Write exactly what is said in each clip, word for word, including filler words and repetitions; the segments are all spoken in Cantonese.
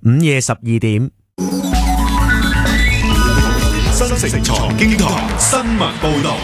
午夜十二點。 新城財經台新聞報道。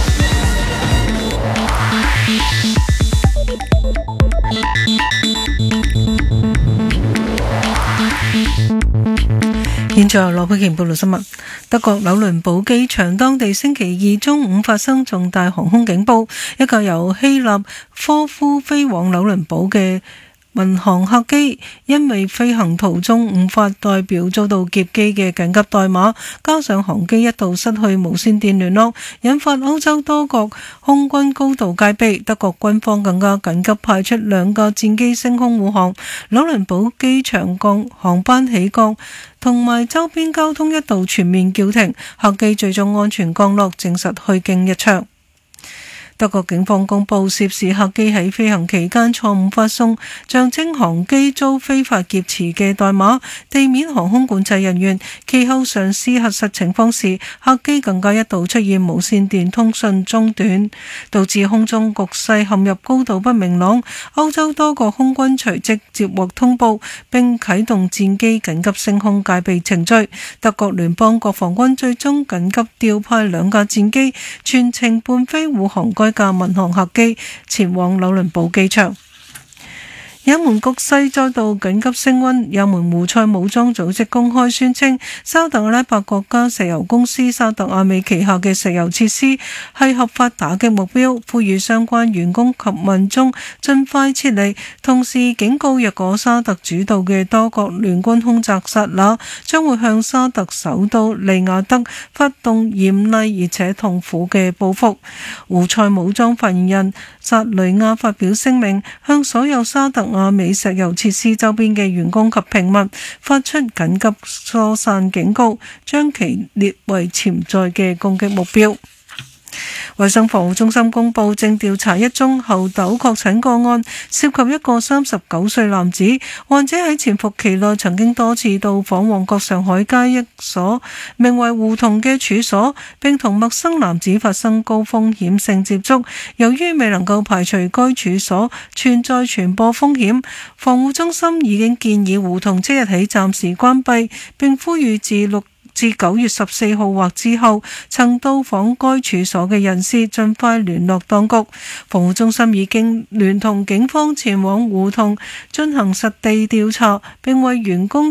現在羅佩瓊報道新聞。德國紐倫堡機場當地星期二中午發生重大航空警報，一架由希臘科夫飛往紐倫堡嘅民航客機因為飛行途中無法代表遭到劫機嘅緊急代碼，加上航機一度失去無線電聯絡，引發歐洲多國空軍高度戒備。德國軍方更加緊急派出兩架戰機升空護航，紐倫堡機場降航班起降同埋周邊交通一度全面叫停，客機最終安全降落，證實虛驚一場。德國警方公布涉事客機喺飛行期間錯誤發送象徵航機遭非法劫持嘅代碼，地面航空管制人員其後嘗試核實情況時，客機更加一度出現無線電通訊中斷，導致空中局勢陷入高度不明朗。歐洲多國空軍隨即接獲通報，並啟動戰機緊急升空戒備程序。德國聯邦國防軍最終緊急調派兩架戰機全程伴飛護航該架民航客機前往紐倫堡機場。也門局勢再度緊急升溫，也門胡塞武裝組織公開宣稱，沙特阿拉伯國家石油公司沙特阿美旗下嘅石油設施係合法打擊目標，呼籲相關員工及民眾盡快撤離，同時警告若果沙特主導嘅多國聯軍空襲薩那，將會向沙特首都利雅得發動嚴厲而且痛苦嘅報復。胡塞武裝發言人薩雷亞發表聲明，向所有沙特亞美石油設施周邊嘅員工及平民發出緊急疏散警告，將其列為潛在嘅攻擊目標。衛生防護中心公布，正調查一宗猴痘確診個案，涉及一個三十九歲男子。患者喺潛伏期內曾經多次到訪旺角上海街一所名為胡同嘅處所，並同陌生男子發生高風險性接觸。由於未能夠排除該處所存在傳播風險，防護中心已經建議胡同即日起暫時關閉，並呼籲自六至九月十四號或之後曾到訪該處所嘅人士盡快聯絡當局。防護中心已經聯同警方前往胡同進行實地調查，並為員工